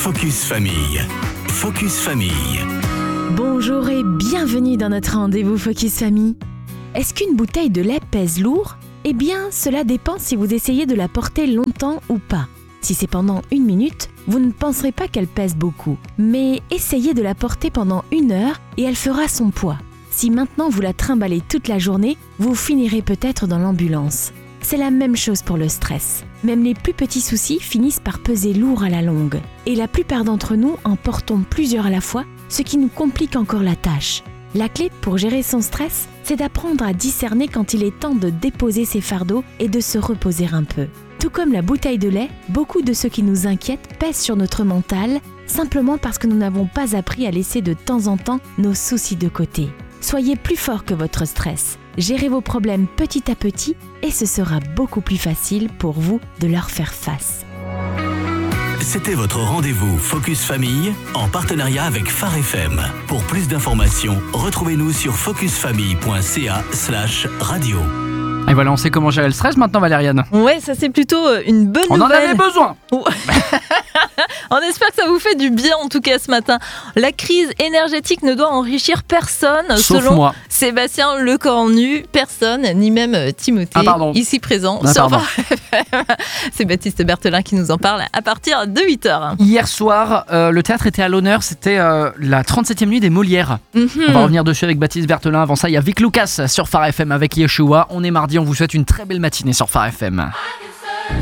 Focus Famille. Focus Famille. Bonjour et bienvenue dans notre rendez-vous Focus Famille. Est-ce qu'une bouteille de lait pèse lourd ? Eh bien, cela dépend si vous essayez de la porter longtemps ou pas. Si c'est pendant 1 minute, vous ne penserez pas qu'elle pèse beaucoup. Mais essayez de la porter pendant 1 heure et elle fera son poids. Si maintenant vous la trimballez toute la journée, vous finirez peut-être dans l'ambulance. C'est la même chose pour le stress. Même les plus petits soucis finissent par peser lourd à la longue. Et la plupart d'entre nous en portons plusieurs à la fois, ce qui nous complique encore la tâche. La clé pour gérer son stress, c'est d'apprendre à discerner quand il est temps de déposer ses fardeaux et de se reposer un peu. Tout comme la bouteille de lait, beaucoup de ce qui nous inquiète pèse sur notre mental, simplement parce que nous n'avons pas appris à laisser de temps en temps nos soucis de côté. Soyez plus fort que votre stress. Gérez vos problèmes petit à petit et ce sera beaucoup plus facile pour vous de leur faire face. C'était votre rendez-vous Focus Famille en partenariat avec Phare FM. Pour plus d'informations, retrouvez-nous sur focusfamille.ca/radio. Et voilà, on sait comment gérer le stress maintenant, Valériane. Ouais, ça c'est plutôt une bonne On nouvelle. en avait besoin. On espère que ça vous fait du bien en tout cas ce matin. La crise énergétique ne doit enrichir personne. Sauf selon moi. Sébastien Lecornu, personne, ni même Timothée, ici présent. C'est Baptiste Berthelin qui nous en parle à partir de 8h. Hier soir, le théâtre était à l'honneur, c'était la 37e nuit des Molières. On va revenir dessus avec Baptiste Berthelin. Avant ça, il y a Vic Lucas sur Phare FM avec Yeshua. On est mardi, on vous souhaite une très belle matinée sur Phare FM.